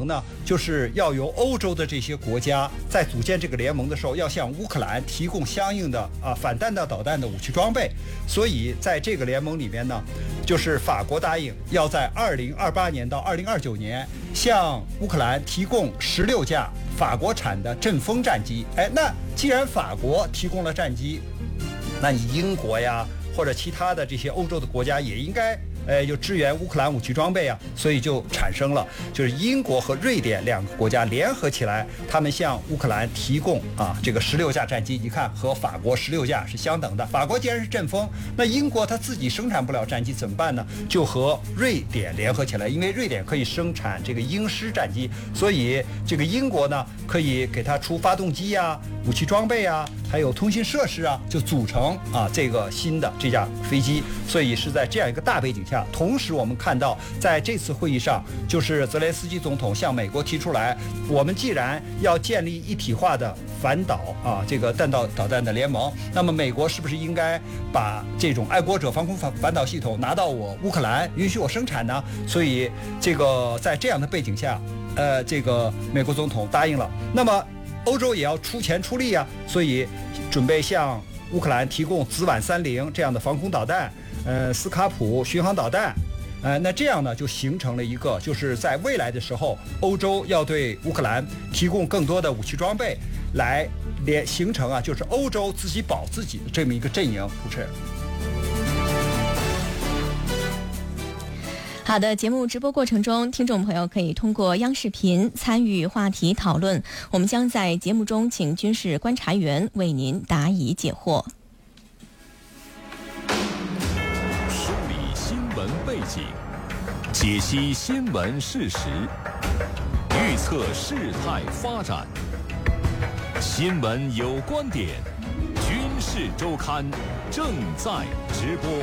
盟呢，就是要由欧洲的这些国家在组建这个联盟的时候，要向乌克兰提供相应的反弹道导弹的武器装备。所以在这个联盟里面呢，就是法国答应要在2028年到2029年向乌克兰提供16架法国产的阵风战机。那既然法国提供了战机，那你英国呀或者其他的这些欧洲的国家也应该就支援乌克兰武器装备啊，所以就产生了就是英国和瑞典两个国家联合起来，他们向乌克兰提供这个16架战机。你看和法国16架是相等的。法国既然是阵风，那英国它自己生产不了战机怎么办呢？就和瑞典联合起来，因为瑞典可以生产这个鹰狮战机，所以这个英国呢可以给它出发动机啊、武器装备啊，还有通信设施啊，就组成这个新的这架飞机。所以是在这样一个大背景下，同时我们看到在这次会议上，就是泽连斯基总统向美国提出来，我们既然要建立一体化的反导这个弹道导弹的联盟，那么美国是不是应该把这种爱国者防空反导系统拿到我乌克兰，允许我生产呢？所以这个在这样的背景下，这个美国总统答应了。那么欧洲也要出钱出力啊，所以准备向乌克兰提供紫菀30这样的防空导弹，斯卡普巡航导弹。那这样呢，就形成了一个，就是在未来的时候，欧洲要对乌克兰提供更多的武器装备，来形成就是欧洲自己保自己的这么一个阵营。主持人。 好的，节目直播过程中，听众朋友可以通过央视频参与话题讨论，我们将在节目中请军事观察员为您答疑解惑。 梳理新闻背景，解析新闻事实，预测事态发展。新闻有观点，军事周刊正在直播。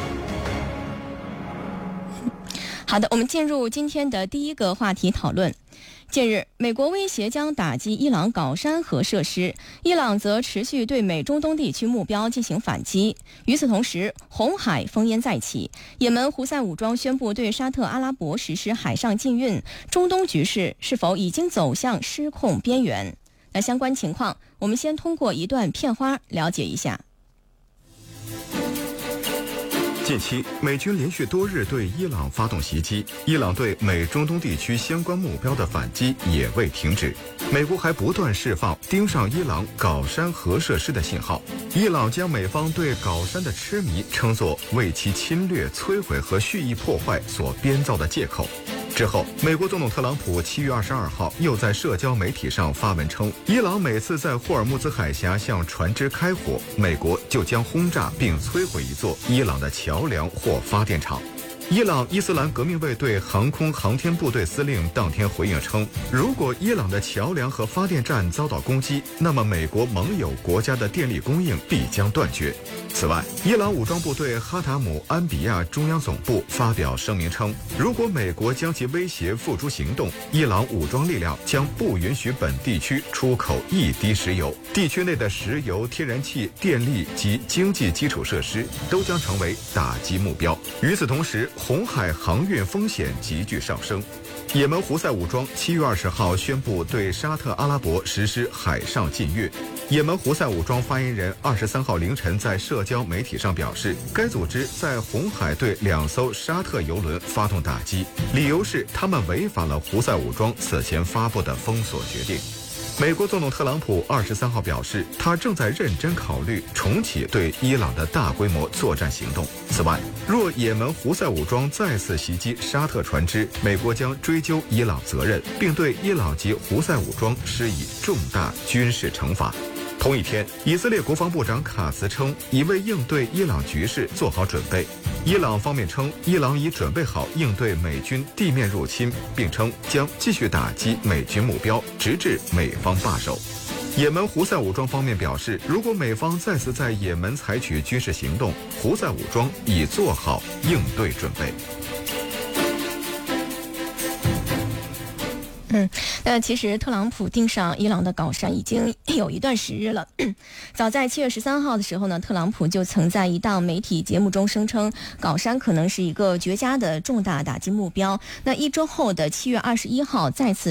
好的，我们进入今天的第一个话题讨论。近日，美国威胁将打击伊朗搞山核设施，伊朗则持续对美中东地区目标进行反击。与此同时，红海烽烟再起，也门胡塞武装宣布对沙特阿拉伯实施海上禁运，中东局势是否已经走向失控边缘？那相关情况，我们先通过一段片花了解一下。 近期，美军连续多日对伊朗发动袭击，伊朗对美中东地区相关目标的反击也未停止。美国还不断释放盯上伊朗搞山核设施的信号。伊朗将美方对搞山的痴迷称作为其侵略、摧毁和蓄意破坏所编造的借口。之后，美国总统特朗普7月22号又在社交媒体上发文称，伊朗每次在霍尔木兹海峡向船只开火，美国就将轰炸并摧毁一座伊朗的桥梁或发电厂。伊朗伊斯兰革命卫队航空航天部队司令当天回应称，如果伊朗的桥梁和发电站遭到攻击，那么美国盟友国家的电力供应必将断绝。此外，伊朗武装部队哈塔姆安比亚中央总部发表声明称，如果美国将其威胁付诸行动，伊朗武装力量将不允许本地区出口一滴石油，地区内的石油、天然气、电力及经济基础设施都将成为打击目标。与此同时，红海航运风险急剧上升。也门胡塞武装7月20号宣布对沙特阿拉伯实施海上禁运。也门胡塞武装发言人23号凌晨在社交媒体上表示，该组织在红海对2艘沙特油轮发动打击，理由是他们违反了胡塞武装此前发布的封锁决定。美国总统特朗普23号表示，他正在认真考虑重启对伊朗的大规模作战行动。此外，若也门胡塞武装再次袭击沙特船只，美国将追究伊朗责任，并对伊朗及胡塞武装施以重大军事惩罚。同一天，以色列国防部长卡茨称，已为应对伊朗局势做好准备。伊朗方面称，伊朗已准备好应对美军地面入侵，并称将继续打击美军目标，直至美方罢手。也门胡塞武装方面表示，如果美方再次在也门采取军事行动，胡塞武装已做好应对准备。 那其实特朗普盯上伊朗的搞山已经有一段时日了。早在7月13号的时候呢，特朗普就曾在一档媒体节目中声称，搞山可能是一个绝佳的重大打击目标。那一周后的7月21号再次